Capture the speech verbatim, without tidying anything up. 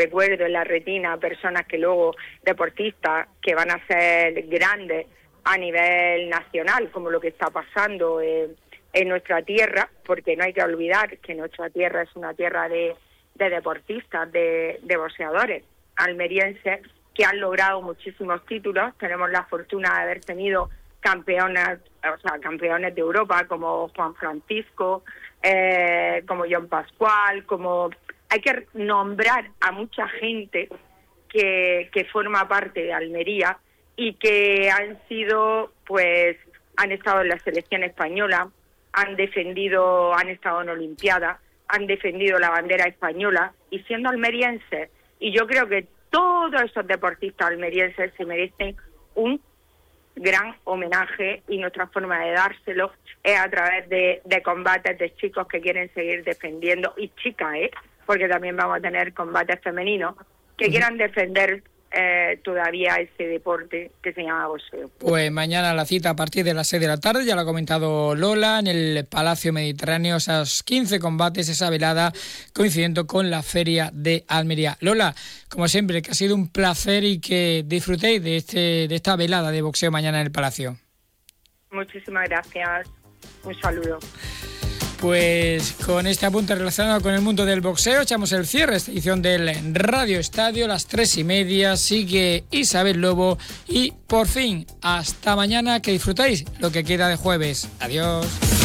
recuerdo en la retina personas que luego, deportistas, que van a ser grandes a nivel nacional, como lo que está pasando en, en nuestra tierra, porque no hay que olvidar que nuestra tierra es una tierra de, de deportistas, de, de boxeadores almerienses que han logrado muchísimos títulos. Tenemos la fortuna de haber tenido campeones, o sea, campeones de Europa como Juan Francisco, eh, como John Pascual, como hay que nombrar a mucha gente que, que forma parte de Almería y que han sido, pues, han estado en la selección española, han defendido, han estado en Olimpiadas, han defendido la bandera española y siendo almerienses. Y yo creo que todos esos deportistas almerienses se merecen un gran homenaje y nuestra forma de dárselo es a través de, de combates de chicos que quieren seguir defendiendo, y chicas, ¿eh? Porque también vamos a tener combates femeninos que uh-huh. quieran defender eh, todavía ese deporte que se llama boxeo. Pues mañana la cita a partir de las seis de la tarde, ya lo ha comentado Lola, en el Palacio Mediterráneo, esos quince combates, esa velada coincidiendo con la Feria de Almería. Lola, como siempre, que ha sido un placer y que disfrutéis de, este, de esta velada de boxeo mañana en el Palacio. Muchísimas gracias, un saludo. Pues con este apunte relacionado con el mundo del boxeo echamos el cierre a esta edición del Radio Estadio, las tres y media, sigue Isabel Lobo y por fin hasta mañana, que disfrutáis lo que queda de jueves. Adiós.